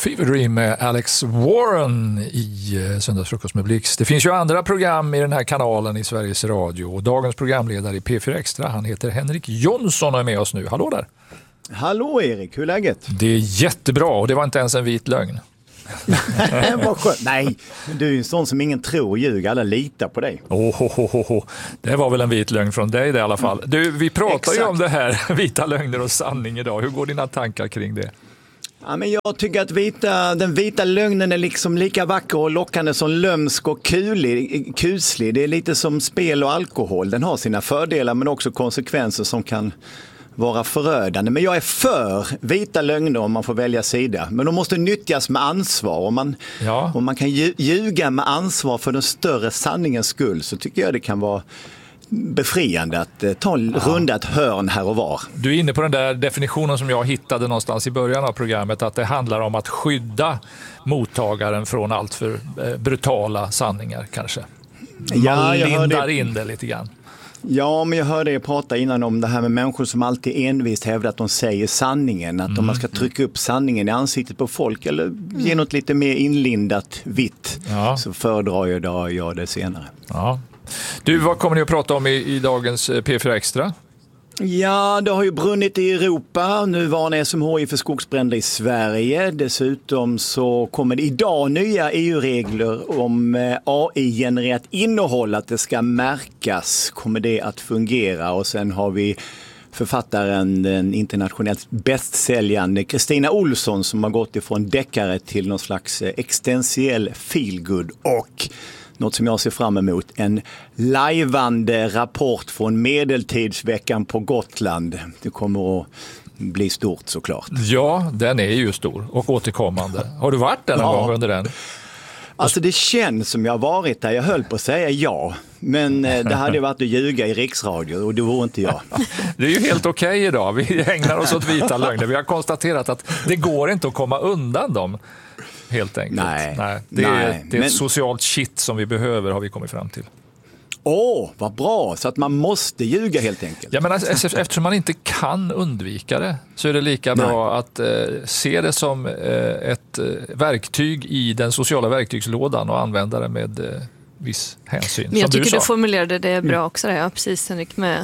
Fever Dream med Alex Warren i Söndagsfrukost med Blix. Det finns ju andra program i den här kanalen i Sveriges Radio. Och dagens programledare i P4 Extra, han heter Henrik Jonsson och är med oss nu. Hallå där! Hallå Erik, hur är läget? Det är jättebra och det var inte ens en vit lögn. Vad skönt. Nej, du är ju en sån som ingen tror och ljuger. Alla litar på dig. Det var väl en vit lögn från dig det, i alla fall. Du, vi pratar ju om det här, vita lögner och sanning idag. Hur går dina tankar kring det? Ja, men jag tycker att den vita lögnen är liksom lika vacker och lockande som lömsk och kuslig. Det är lite som spel och alkohol. Den har sina fördelar men också konsekvenser som kan vara förödande. Men jag är för vita lögner om man får välja sida. Men de måste nyttjas med ansvar. Om man kan ljuga med ansvar för den större sanningens skull, så tycker jag det kan vara befriande att ta en runda ett hörn här och var. Du är inne på den där definitionen som jag hittade någonstans i början av programmet, att det handlar om att skydda mottagaren från allt för brutala sanningar kanske. Man lindar in det lite grann. Ja, men jag hörde er prata innan om det här med människor som alltid envist hävdar att de säger sanningen. Att om man ska trycka upp sanningen i ansiktet på folk eller ge något lite mer inlindat vitt, så föredrar jag det senare. Ja. Du, vad kommer ni att prata om i dagens P4 Extra? Ja, det har ju brunnit i Europa. Nu varnar SMHI för skogsbränder i Sverige. Dessutom så kommer det idag nya EU-regler om AI-genererat innehåll, att det ska märkas. Kommer det att fungera? Och sen har vi författaren, den internationellt bästsäljande Kristina Olsson, som har gått ifrån deckare till någon slags existentiell feelgood, och något som jag ser fram emot, en lajvande rapport från medeltidsveckan på Gotland. Det kommer att bli stort såklart. Ja, den är ju stor och återkommande. Har du varit där någon gång under den? Alltså det känns som jag har varit där. Jag höll på att säga ja. Men det hade varit att ljuga i riksradio och det vore inte jag. Det är ju helt okej idag. Vi ägnar oss åt vita lögner. Vi har konstaterat att det går inte att komma undan dem. Helt enkelt. Nej. Det är ett socialt shit som vi behöver, har vi kommit fram till. Vad bra. Så att man måste ljuga helt enkelt. Ja, men eftersom man inte kan undvika det, så är det lika bra att se det som ett verktyg i den sociala verktygslådan och använda det med viss hänsyn. Men jag tycker du formulerade det bra också. Ja, precis, Henrik, med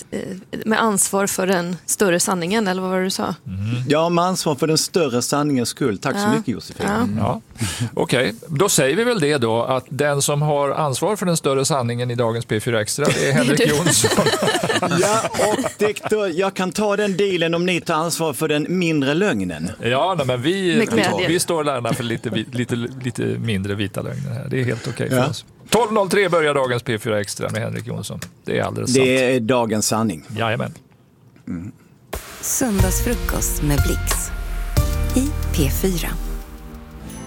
ansvar för den större sanningen, eller vad var det du sa? Ja, med ansvar för den större sanningens skull. Tack så mycket, Josefin. Ja. Okej, då säger vi väl det då, att den som har ansvar för den större sanningen i dagens P4 Extra, det är Henrik Jonsson. Ja, och jag kan ta den dealen om ni tar ansvar för den mindre lögnen. Ja, men vi står lärarna för lite mindre vita lögner här. Det är helt okej för oss. 12.03 börjar dagens P4 Extra med Henrik Jonsson. Det är alldeles sant. Det är dagens sanning. Jajamän. Söndagsfrukost med Blix i P4.